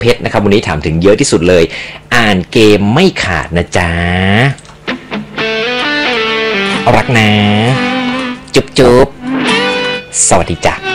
เพชรนะครับวันนี้ถามถึงเยอะที่สุดเลยอ่านเกมไม่ขาดนะจ๊ะรักนะจุ๊บจุ๊บสวัสดีจ้ะ